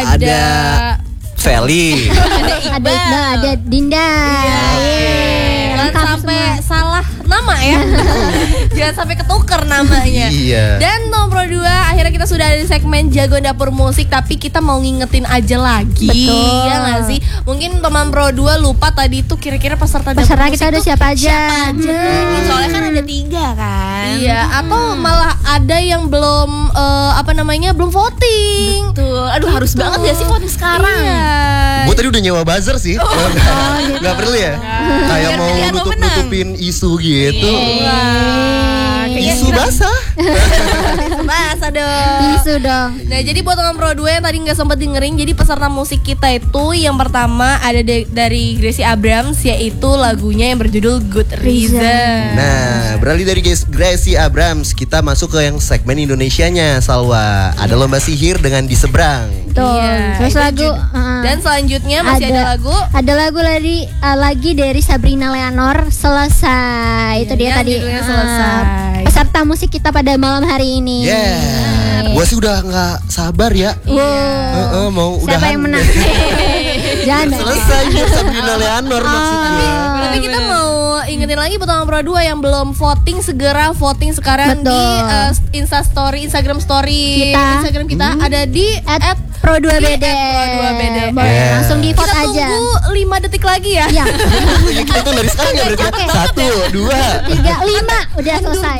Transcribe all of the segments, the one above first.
ada Feli. Ada Iqbal, ada Dinda. Jangan sampai salah nama ya. Jangan sampai ketuker namanya. Iya. Dan nomor 2, akhirnya kita sudah ada di segmen Jagoan Dapur Musik. Tapi kita mau ngingetin aja lagi. Betul. Ya gak sih? Mungkin teman Pro 2 lupa tadi itu kira-kira peserta Dapur Peserta Musik kita ada tuh siapa aja? Soalnya kan ada 3 kan. Iya, atau malah ada yang belum belum voting. Tuh, aduh harus banget ya sih voting sekarang. Iya. Gue tadi udah nyewa buzzer sih. Gak perlu ya? Kayak mau nutup-nutupin isu gitu. Isu basah. Basah dong. Isu dong. Nah, jadi buat teman Pro 2 yang tadi nggak sempat dengerin, jadi peserta musik kita itu yang pertama ada dari Gracie Abrams, yaitu lagunya yang berjudul Good Reason. Nah, beralih dari Gracie Abrams, kita masuk ke yang segmen Indonesianya, Salwa. Ada lomba sihir dengan di seberang. Tuh. Iya, Terus itu lagu Dan selanjutnya masih ada lagu. Ada lagu lagi dari Sabrina Leonor, Selesai. Itu dia Yang tadi. judulnya Selesai. Peserta musik kita pada malam hari ini. Gue sih udah nggak sabar ya. Mau Siapa udahan. yang menang? Jangan. Selesai Sabrina Leonor maksudnya. Tapi kita mau ingetin lagi buat teman Pro 2 yang belum voting, segera voting sekarang. Betul. Di Instagram story Instagram kita ada di @pro2bd. Boleh langsung di vote kita aja. tunggu 5 detik lagi ya. Iya. Ya, kita tuh dari sekarang ya berarti. Oke. 1, 2, 3, 5 udah selesai.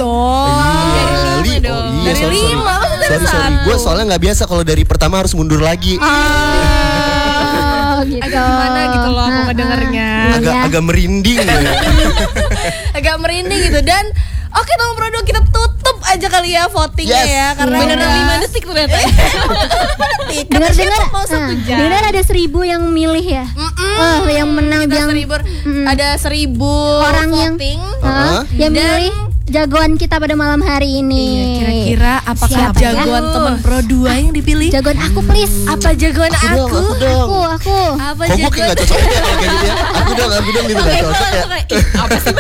Dari 5 Sorry, gue soalnya nggak biasa kalau dari pertama harus mundur lagi. Oh, gitu. Agak gimana gitu loh aku ngedengernya. Agak merinding ya. Agak merinding gitu. Dan oke teman Pro 2, kita tutup aja kali ya votingnya ya. Karena Beneran 5 detik ternyata. Dengar-dengar mau 1 jam. dengar ada 1000 yang milih ya. Yang menang yang ada 1000 orang yang voting. yang Dan milih jagoan kita pada malam hari ini. Kira-kira apakah Siapa jagoan ya? teman Pro 2 yang dipilih? Jagoan aku please. Apa jagoan aku? Aku. Apa Kok gue kayak gak cocok ya kalau kayak gitu ya. Aku dong gitu gak cocok ya. Apa sih?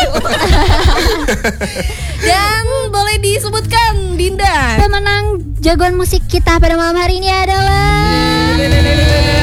Dan boleh disebutkan Dinda. Pemenang jagoan musik kita pada malam hari ini adalah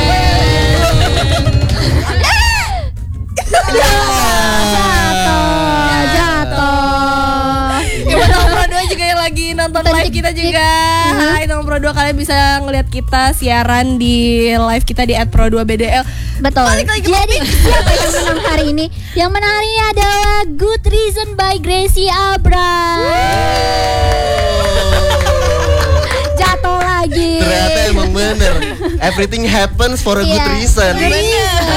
jatuh. Ya buat teman Pro 2 juga yang lagi nonton live kita juga. Hai teman Pro 2, kalian bisa ngeliat kita siaran di live kita di @pro2bdl. Betul. Balik lagi, Jadi siapa yang menang hari ini? Yang menang hari ini adalah Good Reason by Gracie Abrams. Jatuh lagi. Ternyata emang bener. Everything happens for a good Iya. reason. Iya.